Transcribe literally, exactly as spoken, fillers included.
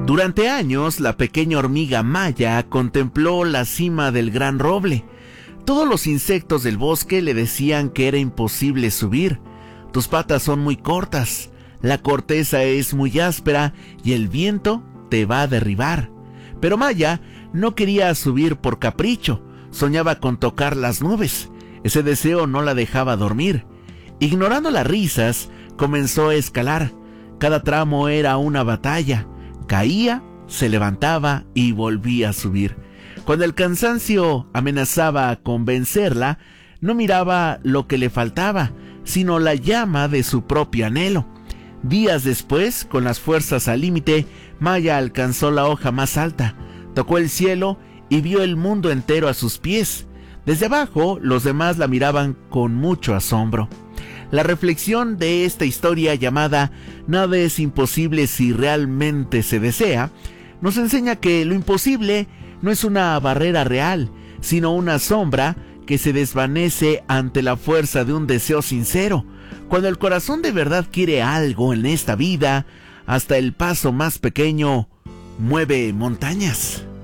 Durante años, la pequeña hormiga Maya contempló la cima del gran roble. Todos los insectos del bosque le decían que era imposible subir. Tus patas son muy cortas, la corteza es muy áspera y el viento te va a derribar. Pero Maya no quería subir por capricho, soñaba con tocar las nubes. Ese deseo no la dejaba dormir. Ignorando las risas, comenzó a escalar. Cada tramo era una batalla. Caía, se levantaba y volvía a subir. Cuando el cansancio amenazaba con vencerla, no miraba lo que le faltaba, sino la llama de su propio anhelo. Días después, con las fuerzas al límite, Maya alcanzó la hoja más alta, tocó el cielo y vio el mundo entero a sus pies. Desde abajo, los demás la miraban con mucho asombro. La reflexión de esta historia llamada Nada es imposible si realmente se desea, nos enseña que lo imposible no es una barrera real, sino una sombra que se desvanece ante la fuerza de un deseo sincero. Cuando el corazón de verdad quiere algo en esta vida, hasta el paso más pequeño mueve montañas.